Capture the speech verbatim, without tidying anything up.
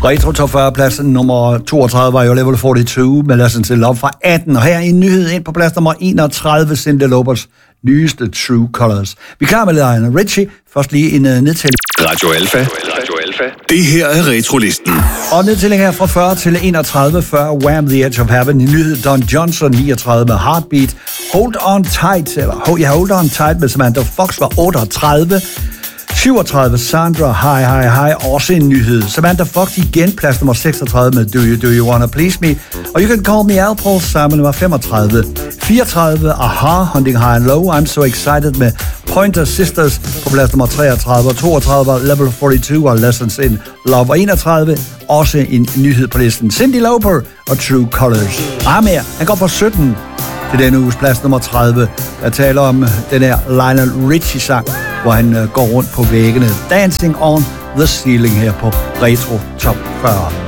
Retro Top fyrre, pladsen nummer toogtredive var jo Level fireogtyve med Lessons in Love fra atten, og her er en nyhed ind på plads nummer enogtredive, Cyndi Laupers nyeste True Colors. Vi er klar med Lionel Richie. Først lige en uh, nedtælling. Radio Alfa. Radio Alfa. Det her er Retrolisten. Og nedtælling her fra fyrre til enogtredive, fyrre Wham! The Edge of Heaven. En nyhed Don Johnson, niogtredive med Heartbeat. Hold On Tight, eller ja, Hold On Tight med Samantha Fox var otteogtredive. syvogtredive Sandra, Hi Hi Hi, også en nyhed. Samantha Fox igen, plads nummer seksogtredive med Do You Do You Wanna Please Me. Og You Can Call Me Al, Paul Simon var femogtredive. fireogtredive Aha, Hunting High and Low, I'm So Excited med Pointer Sisters på plads nummer treogtredive. Og toogtredive Level fireogtyve og Lessons in Love. Og enogtredive, også en nyhed på listen. Cyndi Lauper og True Colors. Amir, han går fra sytten til denne uges plads nummer tredive. Jeg taler om den her Lionel Richie-sang, hvor han uh, går rundt på væggene. Dancing on the Ceiling her på Retro Top fyrre.